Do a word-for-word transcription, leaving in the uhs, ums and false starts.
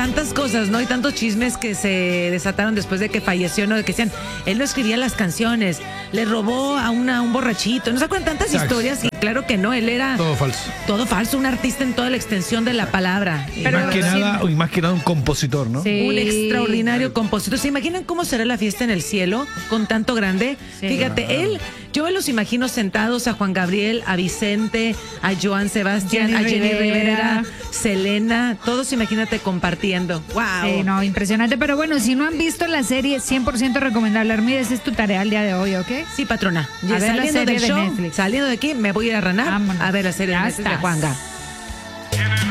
tantas cosas, ¿no? Y tantos chismes que se desataron después de que falleció, ¿no? De que decían, él no escribía las canciones, le robó a, una, a un borrachito. ¿No se acuerdan tantas Exacto. historias? Y claro que no, él era... Todo falso. Todo falso, un artista en toda la extensión de la palabra. Y Pero más que nada, y más que nada un compositor, ¿no? Sí. Un extraordinario compositor. ¿Se imaginan cómo será la fiesta en el cielo con tanto grande? Sí. Fíjate, claro. él... Yo me los imagino sentados a Juan Gabriel, a Vicente, a Joan Sebastián, Jenny a Jenny Rivera, Rivera, Selena, todos imagínate compartiendo. ¡Wow! Sí, no, impresionante. Pero bueno, si no han visto la serie, cien por ciento recomendable. Armida, esa es tu tarea el día de hoy, ¿ok? Sí, patrona. A ver saliendo la serie del show, de Netflix. Saliendo de aquí, me voy a ir a ranar Vámonos. a ver la serie Ya de Netflix de estás. Juanga.